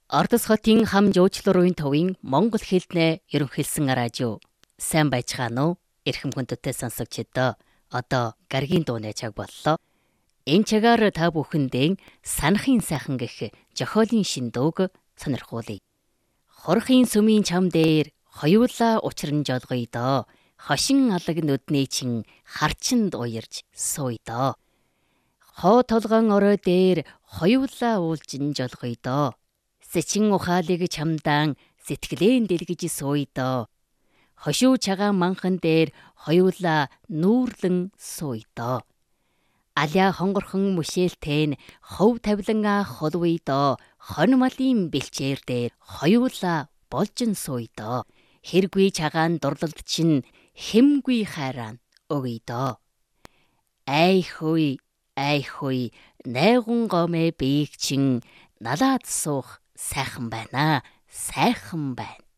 Ордос хотын хам жуучлалын төвийн монгол хэлнээ ерөнхийлсэн радио. Сайн байцгаана уу? Эрхэм хүндтэй сонсогчдоо. Одоо гаргийн дууны цаг боллоо. Энэ цагаар та бүхэндээ санахын сайхан гэх зохиолын шин дууг сонирхуулъя. Хорхын сүмийн чам дээр хоёулаа учран жолгоё доо. Хошин алаг нүдний чин харчинд уярж сууя доо. Хоо толгоон орой дээр хоёулаа уулжин жолгоё доо. Сэчин ухаалыг чамдаан сэтгэлэн дэлгэж сууя доо. Хошуу чагаан манхан дээр хоёулаа нүүрлэн сууя доо. Аля хонгорхон мөшөөлтэн хов тавилан холвъя доо. Хон малын бэлчээр дээр хоёулаа болжин сууя доо. Хэргүй чагаан дурлалд чинь хэмгүй хайрaan өгье доо. Ай хүй найгун гомэ биег чин налаад суух сайхан байна. Сайхан байна.